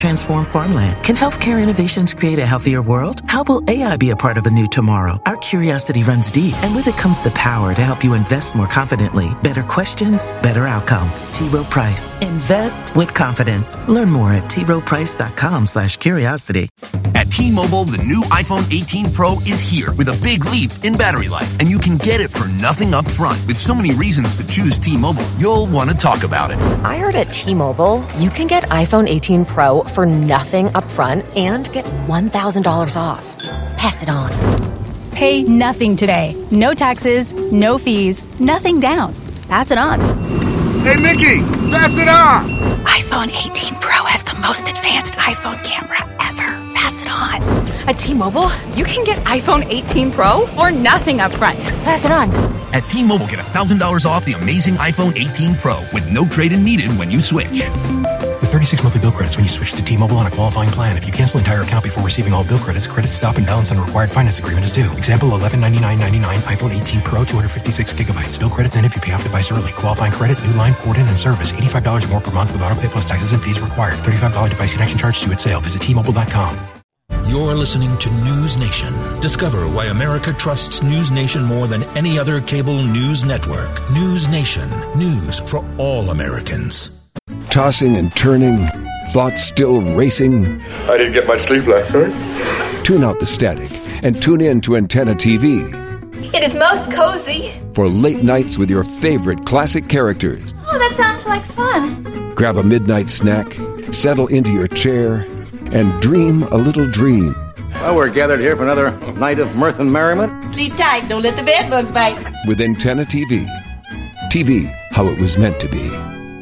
transform farmland? Can healthcare innovations create a healthier world? How will AI be a part of a new tomorrow? Our curiosity runs deep, and with it comes the power to help you invest more confidently. Better questions, better outcomes. T. Rowe Price. Invest with confidence. Learn more at troweprice.com/curiosity. At T-Mobile, the new iPhone 18 Pro is here with a big leap in battery life, and you can get it for nothing up front. With so many reasons to choose T-Mobile, you'll want to talk about it. I heard at T-Mobile, you can get iPhone 18 Pro for nothing up front and get $1,000 off. Pass it on. Pay nothing today. No taxes, no fees, nothing down. Pass it on. Hey, Mickey, pass it on. iPhone 18 Pro has the most advanced iPhone camera ever. Pass it on. At T-Mobile, you can get iPhone 18 Pro for nothing up front. Pass it on. At T-Mobile, get $1,000 off the amazing iPhone 18 Pro with no trade-in needed when you switch. With 36 monthly bill credits when you switch to T-Mobile on a qualifying plan. If you cancel entire account before receiving all bill credits, credit stop and balance on a required finance agreement is due. Example, $1199.99 iPhone 18 Pro, 256 gigabytes. Bill credits in if you pay off device early. Qualifying credit, new line, port in, and service. $85 more per month with auto pay plus taxes and fees required. $35 device connection charge due at sale. Visit T-Mobile.com. You're listening to News Nation. Discover why America trusts News Nation more than any other cable news network. News Nation. News for all Americans. Tossing and turning, thoughts still racing. I didn't get much sleep last night. Tune out the static and tune in to Antenna TV. It is most cozy. For late nights with your favorite classic characters. Oh, that sounds like fun. Grab a midnight snack, settle into your chair, and dream a little dream. Well, we're gathered here for another night of mirth and merriment. Sleep tight, don't let the bed bugs bite. With Antenna TV. TV, how it was meant to be.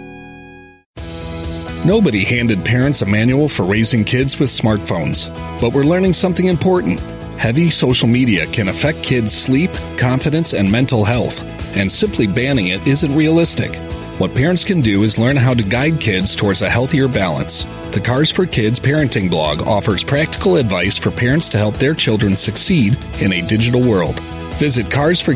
Nobody handed parents a manual for raising kids with smartphones, but we're learning something important. Heavy social media can affect kids' sleep, confidence, and mental health, and simply banning it isn't realistic. What parents can do is learn how to guide kids towards a healthier balance. The Cars for Kids parenting blog offers practical advice for parents to help their children succeed in a digital world. Visit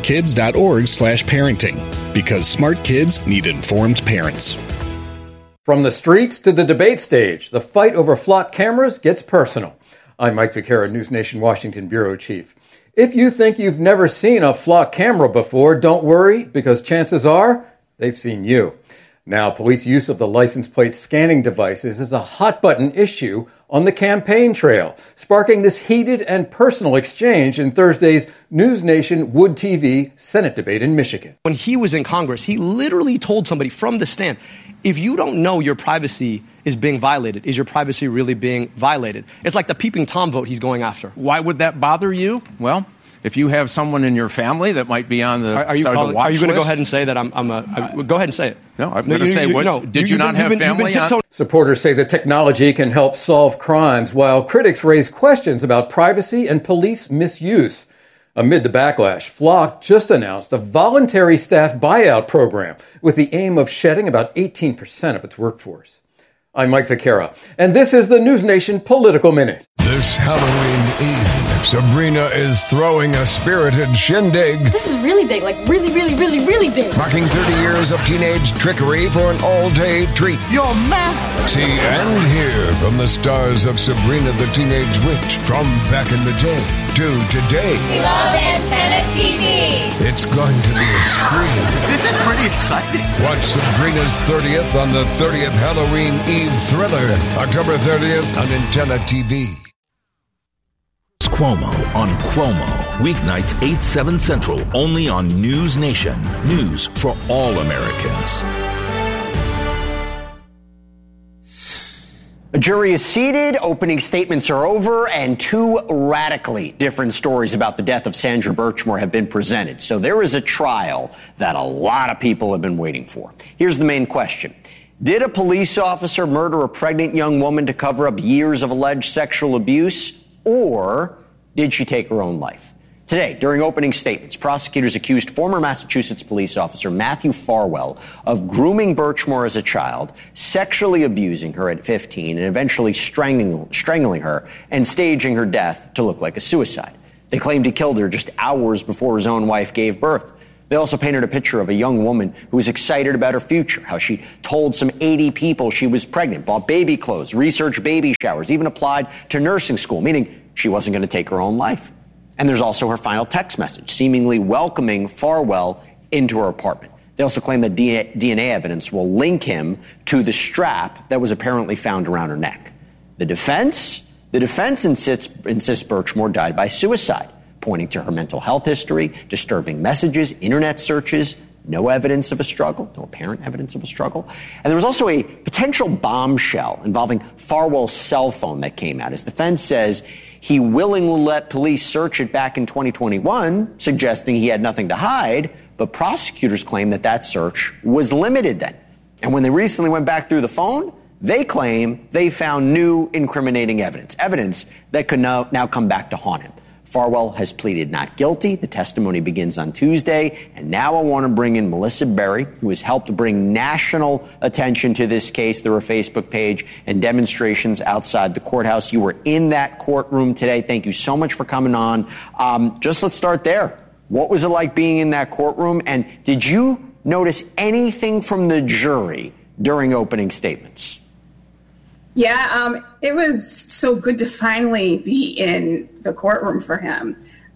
carsforkids.org/parenting, because smart kids need informed parents. From the streets to the debate stage, the fight over flock cameras gets personal. I'm Mike Vaquera, News Nation Washington Bureau Chief. If you think you've never seen a flock camera before, don't worry, because chances are they've seen you. Now, police use of the license plate scanning devices is a hot-button issue on the campaign trail, sparking this heated and personal exchange in Thursday's News Nation Wood TV Senate debate in Michigan. When he was in Congress, he literally told somebody from the stand, if you don't know your privacy is being violated, is your privacy really being violated? It's like the peeping Tom vote he's going after. Why would that bother you? Well, if you have someone in your family that might be on the Are you going to go ahead and say that I'm go ahead and say it. No, I'm going to say what? Did you not have family on? Supporters say the technology can help solve crimes, while critics raise questions about privacy and police misuse. Amid the backlash, Flock just announced a voluntary staff buyout program with the aim of shedding about 18% of its workforce. I'm Mike Vaquera, and this is the News Nation Political Minute. This Halloween Eve, Sabrina is throwing a spirited shindig. This is really big, like really, really, really, really big. Marking 30 years of teenage trickery for an all-day treat. You're mad. See and hear from the stars of Sabrina the Teenage Witch from back in the day to today. We love Antenna TV. It's going to be a scream. This is pretty exciting. Watch Sabrina's 30th on the 30th Halloween Eve thriller, October 30th on Antenna TV. Cuomo on Cuomo. Weeknights 8-7 Central, only on News Nation. News for all Americans. A jury is seated, opening statements are over, and two radically different stories about the death of Sandra Birchmore have been presented. So there is a trial that a lot of people have been waiting for. Here's the main question. Did a police officer murder a pregnant young woman to cover up years of alleged sexual abuse, or did she take her own life? Today, during opening statements, prosecutors accused former Massachusetts police officer Matthew Farwell of grooming Birchmore as a child, sexually abusing her at 15, and eventually strangling her and staging her death to look like a suicide. They claimed he killed her just hours before his own wife gave birth. They also painted a picture of a young woman who was excited about her future, how she told some 80 people she was pregnant, bought baby clothes, researched baby showers, even applied to nursing school, meaning she wasn't going to take her own life. And there's also her final text message, seemingly welcoming Farwell into her apartment. They also claim that DNA evidence will link him to the strap that was apparently found around her neck. The defense insists Birchmore died by suicide, pointing to her mental health history, disturbing messages, internet searches, no evidence of a struggle, no apparent evidence of a struggle. And there was also a potential bombshell involving Farwell's cell phone that came out. His defense says he willingly let police search it back in 2021, suggesting he had nothing to hide, but prosecutors claim that search was limited then. And when they recently went back through the phone, they claim they found new incriminating evidence that could now come back to haunt him. Farwell has pleaded not guilty. The testimony begins on Tuesday. And now I want to bring in Melissa Berry, who has helped bring national attention to this case through her Facebook page and demonstrations outside the courthouse. You were in that courtroom today. Thank you so much for coming on. Just let's start there. What was it like being in that courtroom? And did you notice anything from the jury during opening statements? Yeah, it was so good to finally be in the courtroom for him.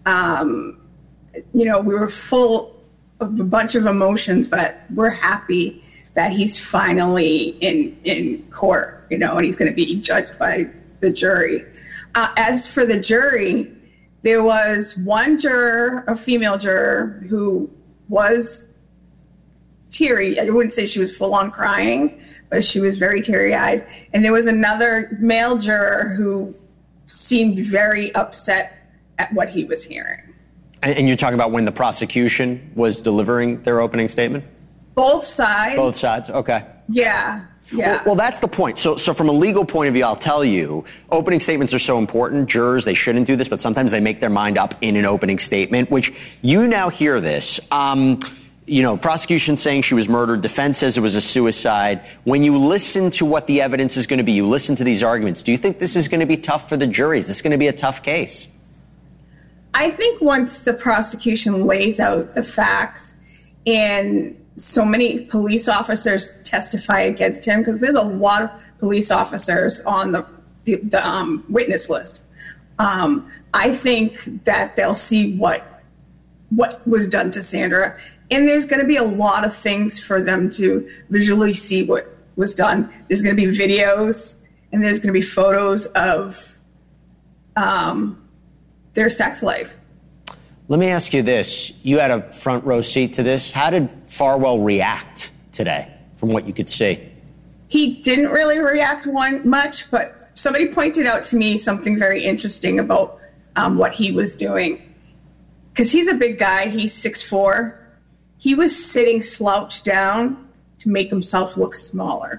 We were full of a bunch of emotions, but we're happy that he's finally in court, and he's going to be judged by the jury. As for the jury, there was one juror, a female juror, who was teary. I wouldn't say she was full on crying, but she was very teary-eyed. And there was another male juror who seemed very upset at what he was hearing. And you're talking about when the prosecution was delivering their opening statement? Both sides. Both sides, okay. Yeah. Well, that's the point. So from a legal point of view, I'll tell you, opening statements are so important. Jurors, they shouldn't do this, but sometimes they make their mind up in an opening statement, which you now hear this. Prosecution saying she was murdered. Defense says it was a suicide. When you listen to what the evidence is going to be, you listen to these arguments, do you think this is going to be tough for the jury? Is this going to be a tough case? I think once the prosecution lays out the facts and so many police officers testify against him, because there's a lot of police officers on the witness list, I think that they'll see what was done to Sandra. And there's going to be a lot of things for them to visually see what was done. There's going to be videos, and there's going to be photos of their sex life. Let me ask you this. You had a front row seat to this. How did Farwell react today, from what you could see? He didn't really react much, but somebody pointed out to me something very interesting about what he was doing. Because he's a big guy. He's 6'4". He was sitting slouched down to make himself look smaller.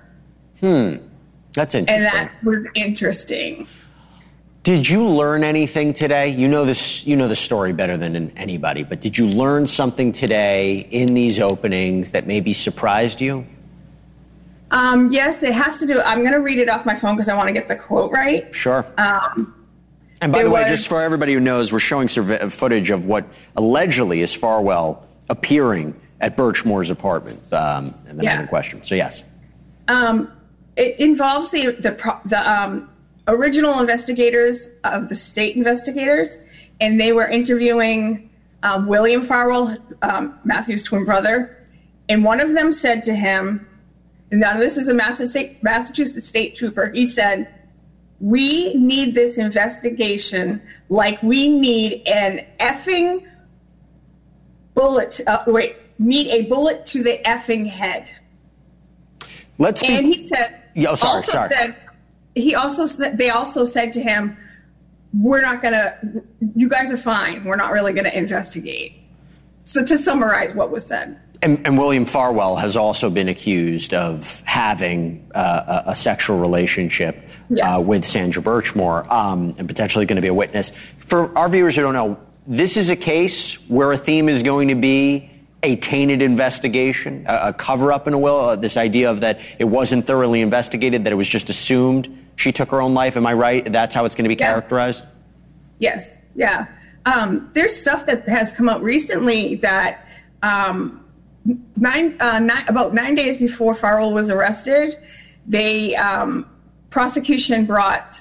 That's interesting. And that was interesting. Did you learn anything today? You know the story better than anybody, but did you learn something today in these openings that maybe surprised you? Yes, it has to do. I'm going to read it off my phone because I want to get the quote right. Sure. And by the way, just for everybody who knows, we're showing footage of what allegedly is Farwell appearing at Birchmore's apartment in the night in question. So, yes. It involves the original investigators of the state investigators, and they were interviewing William Farwell, Matthew's twin brother, and one of them said to him, now this is a Massachusetts state trooper, he said, "We need this investigation like we need an effing bullet, need a bullet to the effing head." And he said, they also said to him, "We're not going to, you guys are fine. We're not really going to investigate." So to summarize what was said. And William Farwell has also been accused of having a sexual relationship with Sandra Birchmore and potentially going to be a witness. For our viewers who don't know, this is a case where a theme is going to be a tainted investigation, a cover-up in a will, this idea of that it wasn't thoroughly investigated, that it was just assumed she took her own life. Am I right? That's how it's going to be characterized? Yes. Yeah. There's stuff that has come out recently that about 9 days before Farrell was arrested, prosecution brought